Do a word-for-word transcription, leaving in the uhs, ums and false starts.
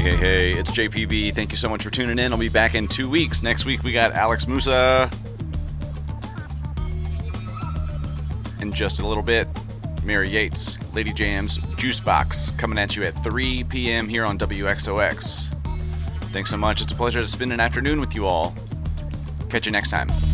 hey, hey, it's J P B. Thank you so much for tuning in. I'll be back in two weeks. Next week, we got Alex Musa. In just a little bit, Mary Yates, Lady Jams, Juicebox, coming at you at three p.m. here on W X O X. Thanks so much. It's a pleasure to spend an afternoon with you all. Catch you next time.